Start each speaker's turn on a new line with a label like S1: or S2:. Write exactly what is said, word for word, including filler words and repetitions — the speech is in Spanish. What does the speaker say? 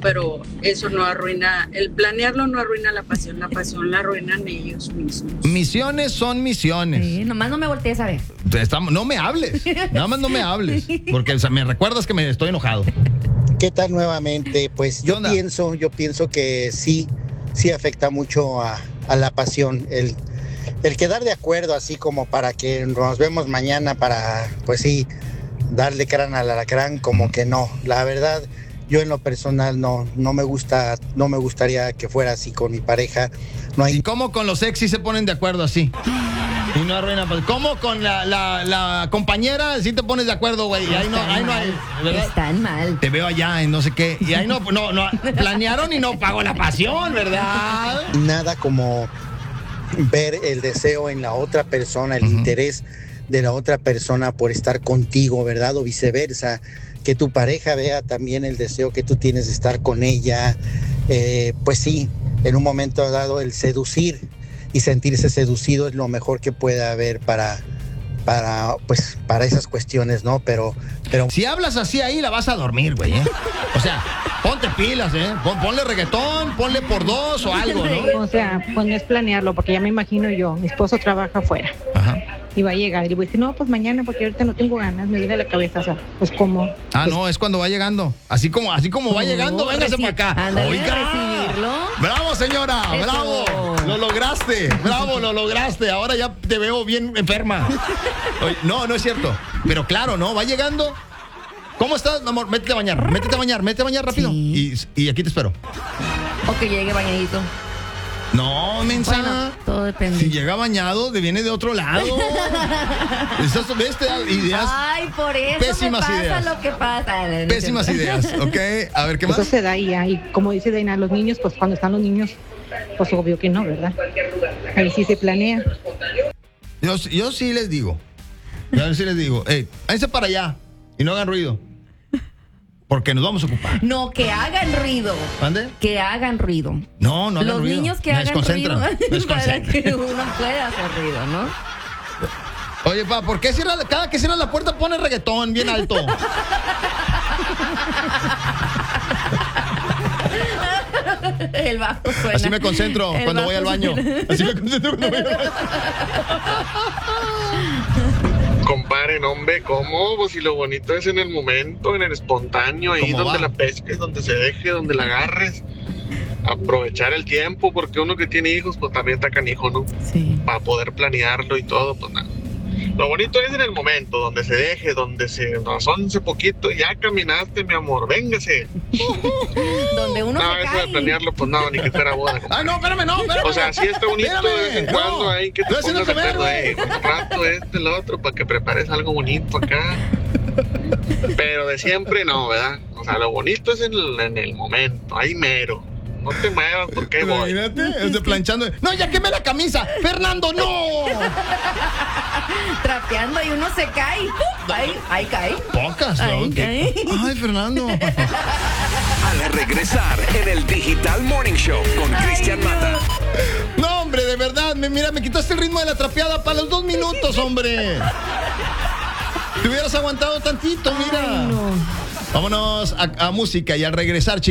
S1: pero eso no arruina, el planearlo no arruina la pasión, la pasión la arruinan ellos mismos.
S2: Misiones son misiones.
S3: Sí, nomás no me voltees a ver.
S2: Estamos, no me hables, nada más no me hables, porque o sea, me recuerdas que me estoy enojado.
S4: ¿Qué tal nuevamente? Pues yo pienso, yo pienso que sí, sí afecta mucho a, a la pasión, el, el quedar de acuerdo así como para que nos vemos mañana para, pues sí, darle crán al alacrán, como que no, la verdad, yo en lo personal no, no me gusta, no me gustaría que fuera así con mi pareja. No hay...
S2: ¿Y cómo con los sexys se ponen de acuerdo así? Y no arruina. ¿Cómo con la, la, la compañera sí te pones de acuerdo, güey? Y ahí no, ahí no hay, ¿verdad?
S3: Están mal.
S2: Te veo allá en no sé qué. Y ahí no, no, no, planearon y no pagó la pasión, ¿verdad?
S4: Nada como ver el deseo en la otra persona, el uh-huh. interés de la otra persona por estar contigo, ¿verdad? O viceversa. Que tu pareja vea también el deseo que tú tienes de estar con ella. Eh, pues sí, en un momento dado el seducir y sentirse seducido es lo mejor que puede haber para, para, pues, para esas cuestiones, ¿no? Pero, pero...
S2: Si hablas así ahí, la vas a dormir, güey, ¿eh? O sea, ponte pilas, ¿eh? Pon, ponle reggaetón, ponle por dos o algo, ¿no?
S5: O sea, pues no es planearlo, porque ya me imagino yo, mi esposo trabaja afuera.
S2: Ajá.
S5: Y va a llegar, y le voy a decir, no, pues mañana, porque ahorita no tengo ganas, me viene a la cabeza, o sea, pues como...
S2: Ah,
S5: pues,
S2: no, es cuando va llegando. Así como, así como va llegando, véngase para acá.
S3: Ándale, a recibirlo.
S2: ¡Bravo, señora!
S3: Eso.
S2: ¡Bravo! ¡Lo lograste! ¡Bravo, lo lograste! Ahora ya te veo bien enferma. Oye, no, no es cierto. Pero claro, ¿no? Va llegando. ¿Cómo estás, mi amor? Métete a bañar, métete a bañar, métete a bañar rápido.
S3: Sí.
S2: Y, y aquí te espero.
S3: O que llegue bañadito.
S2: No, mensa.
S3: Bueno, todo depende.
S2: Si llega bañado, te viene de otro lado. Estas ves, te da ideas.
S3: Ay, por eso
S2: pésimas
S3: me pasa
S2: ideas.
S3: lo que pasa.
S2: Pésimas ideas, ¿ok? A ver, ¿qué más?
S5: Eso se da y ahí, como dice Daina, los niños, pues cuando están los niños, pues obvio que no, ¿verdad? Ahí sí se planea.
S2: Yo, yo sí les digo. Yo sí les digo, hey, váyanse para allá y no hagan ruido. Porque nos vamos a ocupar.
S3: No, que hagan ruido.
S2: ¿Mande?
S3: Que hagan ruido.
S2: No, no hagan
S3: Los
S2: ruido.
S3: niños que
S2: me
S3: hagan ruido
S2: me
S3: para que uno pueda hacer ruido, ¿no?
S2: Oye, pa, ¿por qué cierra, cada que cierras la puerta pone reggaetón bien alto?
S3: El bajo suena.
S2: Así me concentro
S3: El
S2: cuando
S3: bajo
S2: voy al baño.
S3: suena.
S2: Así me concentro cuando voy al baño.
S6: Comparen, hombre, ¿cómo? Pues si lo bonito es en el momento, en el espontáneo, ahí donde va? La pesques, donde se deje, donde la agarres. Aprovechar el tiempo, porque uno que tiene hijos, pues también está canijo, ¿no?
S3: Sí.
S6: Para poder planearlo y todo, pues nada. Lo bonito es en el momento, donde se deje, donde se razonce poquito, ya caminaste, mi amor, véngase.
S3: Donde uno
S6: no,
S3: se
S6: eso
S3: cae.
S6: de planearlo, pues no, ni que fuera boda.
S2: Ah, no, espérame, no, espérame.
S6: O sea, sí está bonito
S2: espérame,
S6: de vez en
S2: no,
S6: cuando ahí que te
S2: estoy
S6: pongas de
S2: haciendo
S6: acuerdo,
S2: comer,
S6: eh, un rato este, el otro, para que prepares algo bonito acá. Pero de siempre no, ¿verdad? O sea, lo bonito es en el, en el momento, ahí mero. No te muevas porque ahí voy.
S2: Imagínate, este planchando. No, ya quemé la camisa. Fernando, no.
S3: Trapeando y uno se cae. Ahí, ahí cae.
S2: Pocas, ¿no?
S3: Ahí cae.
S2: Ay, Fernando.
S7: Al regresar en el Digital Morning Show con Cristian
S3: no.
S7: Mata.
S2: No, hombre, de verdad. Me, mira, me quitaste el ritmo de la trapeada para los dos minutos, hombre. Te hubieras aguantado tantito, mira.
S3: Ay, no.
S2: Vámonos a, a música y al regresar, chicos.